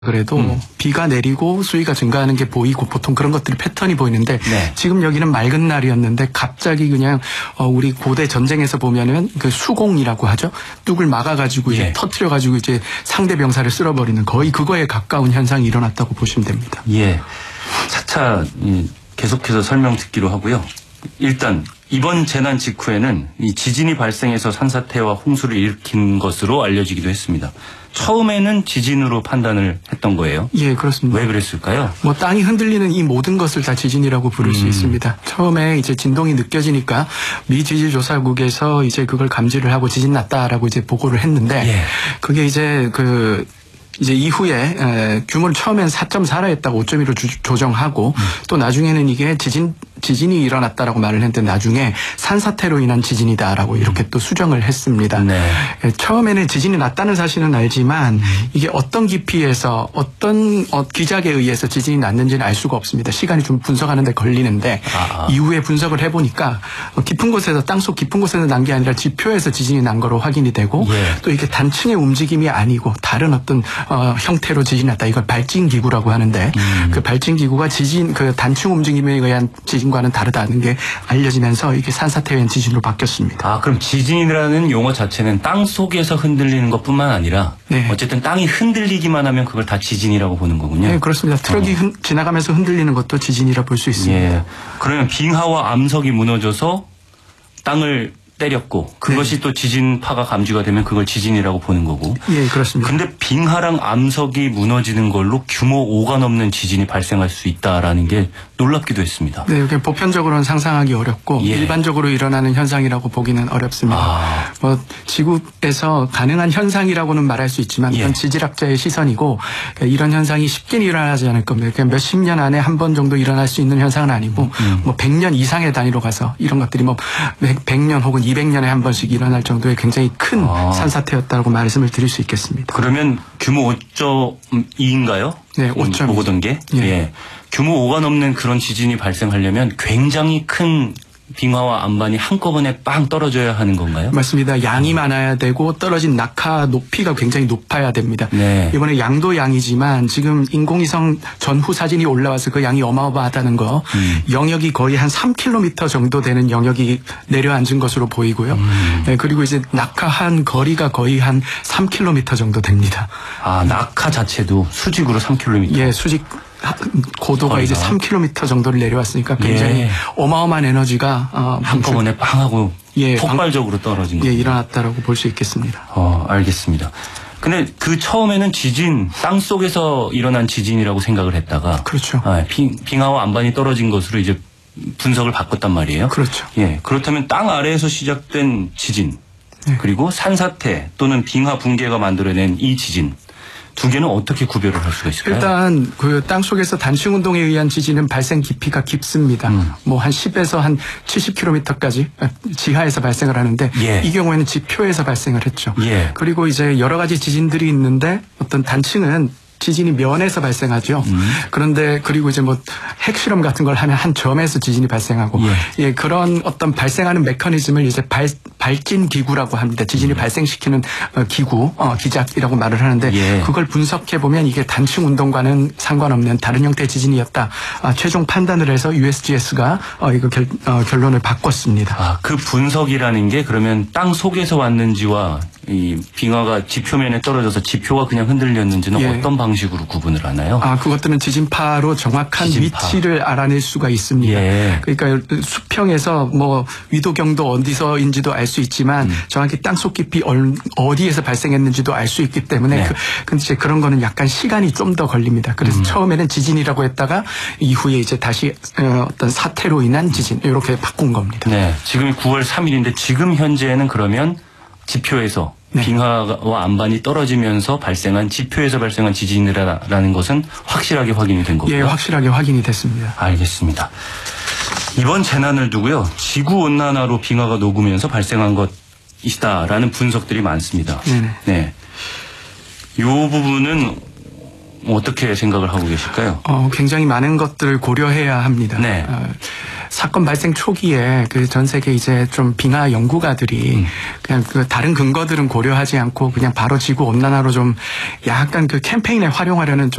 그래도 비가 내리고 수위가 증가하는 게 보이고 보통 그런 것들이 패턴이 보이는데 지금 여기는 맑은 날이었는데 갑자기 그냥 우리 고대 전쟁에서 보면은 그 수공이라고 하죠. 뚝을 막아가지고 이제 터트려가지고 이제 상대 병사를 쓸어버리는 거의 그거에 가까운 현상이 일어났다고 보시면 됩니다. 예, 차차 계속해서 설명 듣기로 하고요. 일단 이번 재난 직후에는 이 지진이 발생해서 산사태와 홍수를 일으킨 것으로 알려지기도 했습니다. 처음에는 지진으로 판단을 했던 거예요. 예, 그렇습니다. 왜 그랬을까요? 뭐 땅이 흔들리는 이 모든 것을 다 지진이라고 부를 수 있습니다. 처음에 이제 진동이 느껴지니까 미 지질조사국에서 이제 그걸 감지를 하고 지진 났다라고 이제 보고를 했는데 그게 이제 이제 이후에 규모를 처음엔 4.4라 했다고 5.1로 조정하고 또 나중에는 이게 지진이 일어났다라고 말을 했는데 나중에 산사태로 인한 지진이다라고 이렇게 또 수정을 했습니다. 처음에는 지진이 났다는 사실은 알지만 이게 어떤 깊이에서 어떤 기작에 의해서 지진이 났는지는 알 수가 없습니다. 시간이 좀 분석하는 데 걸리는데 이후에 분석을 해보니까 깊은 곳에서 땅속 깊은 곳에서 난 게 아니라 지표에서 지진이 난 거로 확인이 되고 또 이게 단층의 움직임이 아니고 다른 어떤 형태로 지진이 났다. 이걸 발진기구라고 하는데 그 발진기구가 그 단층 움직임에 의한 지진과는 다르다는 게 알려지면서 이게 산사태에 의한 지진으로 바뀌었습니다. 아, 그럼 지진이라는 용어 자체는 땅 속에서 흔들리는 것뿐만 아니라 어쨌든 땅이 흔들리기만 하면 그걸 다 지진이라고 보는 거군요. 네, 그렇습니다. 트럭이 지나가면서 흔들리는 것도 지진이라 볼 수 있습니다. 그러면 빙하와 암석이 무너져서 땅을 때렸고 그것이 또 지진파가 감지가 되면 그걸 지진이라고 보는 거고. 예, 그렇습니다. 근데 빙하랑 암석이 무너지는 걸로 규모 5가 넘는 지진이 발생할 수 있다라는 게 놀랍기도 했습니다. 네, 이게 보편적으로는 상상하기 어렵고 일반적으로 일어나는 현상이라고 보기는 어렵습니다. 뭐 지구에서 가능한 현상이라고는 말할 수 있지만 이건 지질학자의 시선이고 이런 현상이 쉽게 일어나지 않을 겁니다. 그냥 몇십 년 안에 한 번 정도 일어날 수 있는 현상은 아니고 뭐 100년 이상의 단위로 가서 이런 것들이 뭐 100년 혹은 200년에 한 번씩 일어날 정도의 굉장히 큰 산사태였다고 말씀을 드릴 수 있겠습니다. 그러면 규모 5.2인가요? 네, 5.2. 보고던 게? 규모 5가 넘는 그런 지진이 발생하려면 굉장히 큰 빙하와 암반이 한꺼번에 빵 떨어져야 하는 건가요? 맞습니다. 양이 많아야 되고 떨어진 낙하 높이가 굉장히 높아야 됩니다. 이번에 양도 양이지만 지금 인공위성 전후 사진이 올라와서 그 양이 어마어마하다는 거. 영역이 거의 한 3km 정도 되는 영역이 내려앉은 것으로 보이고요. 그리고 이제 낙하한 거리가 거의 한 3km 정도 됩니다. 아, 낙하 자체도 수직으로 3km? 예, 수직. 고도가 이제 3km 정도를 내려왔으니까 굉장히 어마어마한 에너지가 한꺼번에 빵 하고 폭발적으로 떨어진 거예요. 일어났다라고 볼 수 있겠습니다. 알겠습니다. 근데 그 처음에는 땅 속에서 일어난 지진이라고 생각을 했다가 그렇죠. 빙하와 암반이 떨어진 것으로 이제 분석을 바꿨단 말이에요. 그렇죠. 그렇다면 땅 아래에서 시작된 지진 그리고 산사태 또는 빙하 붕괴가 만들어낸 이 지진 두 개는 어떻게 구별을 할 수가 있을까요? 일단 그 땅속에서 단층 운동에 의한 지진은 발생 깊이가 깊습니다. 뭐 한 10에서 한 70km까지 지하에서 발생을 하는데 이 경우에는 지표에서 발생을 했죠. 그리고 이제 여러 가지 지진들이 있는데 어떤 단층은 지진이 면에서 발생하죠. 그런데 그리고 이제 뭐 핵실험 같은 걸 하면 한 점에서 지진이 발생하고 그런 어떤 발생하는 메커니즘을 이제 발진 기구라고 합니다. 지진을 발생시키는 기구, 기작이라고 말을 하는데 그걸 분석해 보면 이게 단층 운동과는 상관없는 다른 형태의 지진이었다. 최종 판단을 해서 USGS가 이거 결론을 바꿨습니다. 그 분석이라는 게 그러면 땅 속에서 왔는지와 이 빙하가 지표면에 떨어져서 지표가 그냥 흔들렸는지는 어떤 방식으로 구분을 하나요? 그것들은 지진파로 정확한 위치를 알아낼 수가 있습니다. 그러니까 수평에서 뭐 위도 경도 어디서인지도 알 수 있지만 정확히 땅속 깊이 어디에서 발생했는지도 알 수 있기 때문에 근데 이제 그런 거는 약간 시간이 좀 더 걸립니다. 그래서 처음에는 지진이라고 했다가 이후에 이제 다시 어떤 사태로 인한 지진 이렇게 바꾼 겁니다. 지금이 9월 3일인데 지금 현재는 그러면 지표에서 빙하와 암반이 떨어지면서 지표에서 발생한 지진이라는 것은 확실하게 확인이 된 거고요. 확실하게 확인이 됐습니다. 알겠습니다. 이번 재난을 두고요. 지구온난화로 빙하가 녹으면서 발생한 것이다라는 분석들이 많습니다. 이 부분은 어떻게 생각을 하고 계실까요? 굉장히 많은 것들을 고려해야 합니다. 사건 발생 초기에 그 전 세계 이제 좀 빙하 연구가들이 그냥 그 다른 근거들은 고려하지 않고 그냥 바로 지구 온난화로 좀 약간 그 캠페인에 활용하려는 좀